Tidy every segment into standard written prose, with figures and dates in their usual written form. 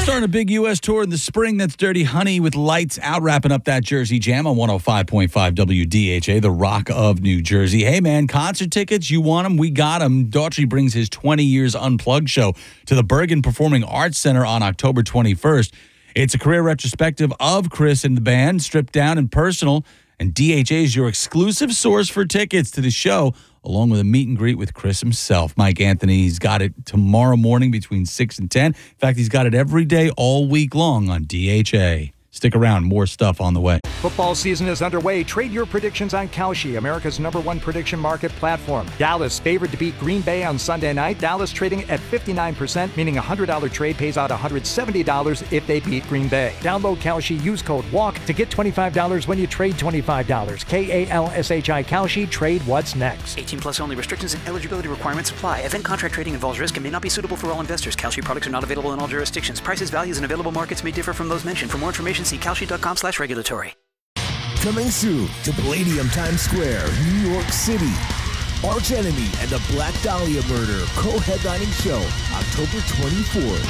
Starting a big U.S. tour in the spring. That's Dirty Honey with Lights Out, wrapping up that Jersey Jam on 105.5 WDHA, the Rock of New Jersey. Hey, man, concert tickets, you want them? We got them. Daughtry brings his 20 Years Unplugged show to the Bergen Performing Arts Center on October 21st. It's a career retrospective of Chris and the band, stripped down and personal, and DHA is your exclusive source for tickets to the show, along with a meet and greet with Chris himself. Mike Anthony, he's got it tomorrow morning between 6 and 10. In fact, he's got it every day all week long on DHA. Stick around, more stuff on the way. Football season is underway. Trade your predictions on Kalshi, America's #1 prediction market platform. Dallas favored to beat Green Bay on Sunday night. Dallas trading at 59%, meaning a $100 trade pays out $170 if they beat Green Bay. Download Kalshi, use code WALK to get $25 when you trade $25. KALSHI Kalshi, trade what's next. 18 plus only. Restrictions and eligibility requirements apply. Event contract trading involves risk and may not be suitable for all investors. Kalshi products are not available in all jurisdictions. Prices, values, and available markets may differ from those mentioned. For more information, see Kalshi.com/regulatory. Coming soon to Palladium Times Square, New York City. Arch Enemy and the Black Dahlia Murder co-headlining show, October 24th.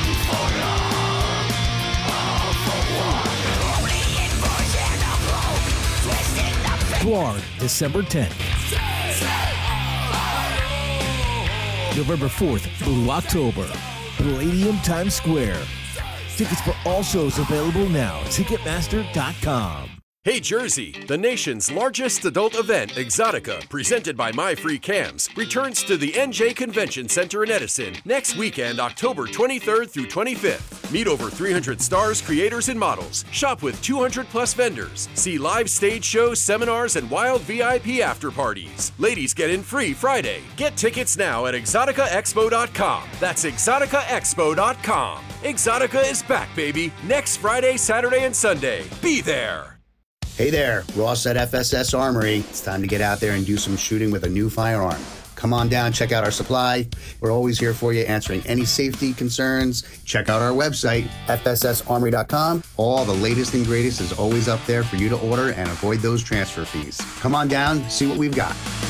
Blonde, December 10th. November 4th through October. Palladium Times Square. Tickets for all shows available now. Ticketmaster.com. Hey Jersey, the nation's largest adult event, Exotica, presented by My Free Cams, returns to the NJ Convention Center in Edison next weekend, October 23rd through 25th. Meet over 300 stars, creators, and models. Shop with 200 plus vendors. See live stage shows, seminars, and wild VIP after parties. Ladies get in free Friday. Get tickets now at exoticaexpo.com. That's exoticaexpo.com. Exotica is back, baby. Next Friday, Saturday, and Sunday. Be there. Hey there, Ross at FSS Armory. It's time to get out there and do some shooting with a new firearm. Come on down, check out our supply. We're always here for you, answering any safety concerns. Check out our website, fssarmory.com. All the latest and greatest is always up there for you to order and avoid those transfer fees. Come on down, see what we've got.